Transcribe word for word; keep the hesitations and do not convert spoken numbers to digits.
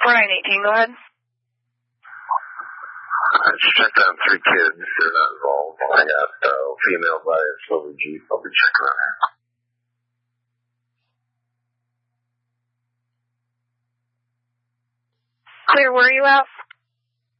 four nine eighteen, go ahead. I just checked on three kids. They're not involved. I got a uh, female by a silver Jeep. I'll be checking on her. Clear, where are you at?